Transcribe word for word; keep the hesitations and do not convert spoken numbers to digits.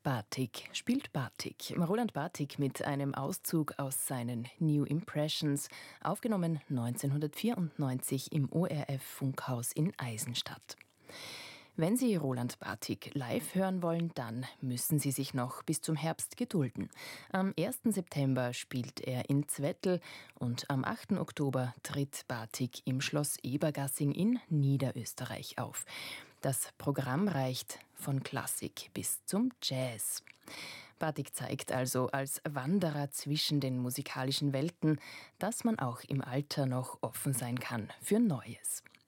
Bartik spielt Bartik. Roland Bartik mit einem Auszug aus seinen New Impressions, aufgenommen neunzehnhundertvierundneunzig im O R F-Funkhaus in Eisenstadt. Wenn Sie Roland Bartik live hören wollen, dann müssen Sie sich noch bis zum Herbst gedulden. Am ersten September spielt er in Zwettl und am achten Oktober tritt Bartik im Schloss Ebergassing in Niederösterreich auf. Das Programm reicht von Klassik bis zum Jazz. Bartik zeigt also als Wanderer zwischen den musikalischen Welten, dass man auch im Alter noch offen sein kann für Neues.